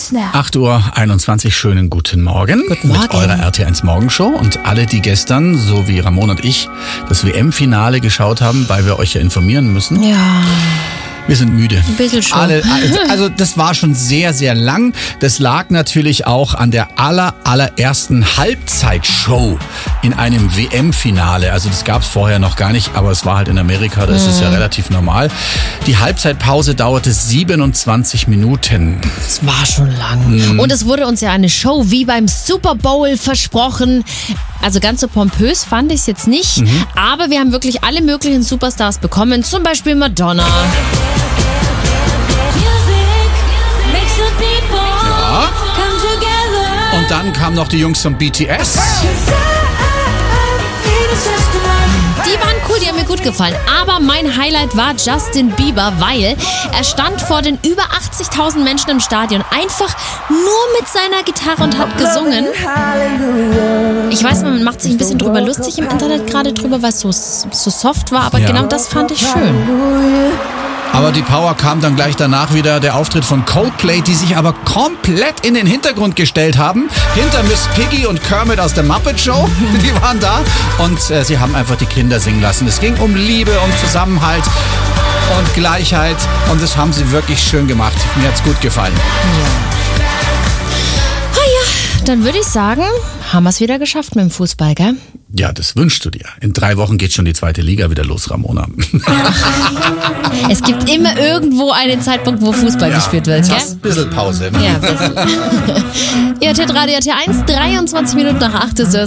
Snap. 8:21 Uhr, schönen guten Morgen. Guten Morgen. Mit eurer RT1 Morgenshow und alle, die gestern, so wie Ramon und ich, das WM-Finale geschaut haben, weil wir euch ja informieren müssen. Ja. Wir sind müde. Ein bisschen schon. Also das war schon sehr, sehr lang. Das lag natürlich auch an der allerersten Halbzeitshow in einem WM-Finale. Also das gab es vorher noch gar nicht, aber es war halt in Amerika, da ist es ja relativ normal. Die Halbzeitpause dauerte 27 Minuten. Das war schon lang. Und es wurde uns ja eine Show wie beim Super Bowl versprochen. Also ganz so pompös fand ich es jetzt nicht. Aber wir haben wirklich alle möglichen Superstars bekommen. Zum Beispiel Madonna. Ja. Und dann kamen noch die Jungs von BTS. Die waren cool, die haben mir gut gefallen. Aber mein Highlight war Justin Bieber, weil er stand vor den über 80.000 Menschen im Stadion einfach nur mit seiner Gitarre und hat gesungen. Ich weiß, man macht sich ein bisschen drüber lustig im Internet gerade drüber, weil es so soft war, aber genau das fand ich schön. Aber die Power kam dann gleich danach wieder, der Auftritt von Coldplay, die sich aber komplett in den Hintergrund gestellt haben. Hinter Miss Piggy und Kermit aus der Muppet Show, die waren da. Und sie haben einfach die Kinder singen lassen. Es ging um Liebe, um Zusammenhalt und Gleichheit. Und das haben sie wirklich schön gemacht. Mir hat's gut gefallen. Dann würde ich sagen, haben wir es wieder geschafft mit dem Fußball, gell? Ja, das wünschst du dir. In 3 Wochen geht schon die 2. Liga wieder los, Ramona. Es gibt immer irgendwo einen Zeitpunkt, wo Fußball gespielt wird, gell? Ein bisschen Pause. Ja, ein bisschen. Ihr hört Radio RT1, 23 Minuten nach 8 ist es.